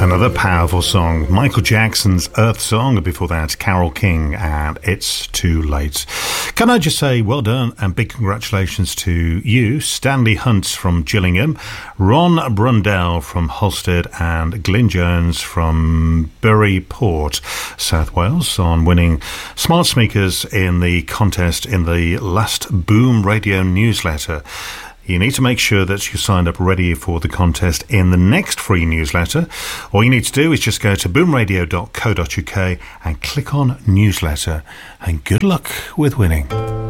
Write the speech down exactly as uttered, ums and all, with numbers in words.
Another powerful song, Michael Jackson's Earth Song, and before that, Carole King and It's Too Late. Can I just say well done and big congratulations to you, Stanley Hunt from Gillingham, Ron Brundell from Holstead, and Glyn Jones from Bury Port, South Wales, on winning smart speakers in the contest in the last Boom Radio newsletter. You need to make sure that you signed up ready for the contest in the next free newsletter. All you need to do is just go to boom radio dot co dot uk and click on newsletter. And good luck with winning.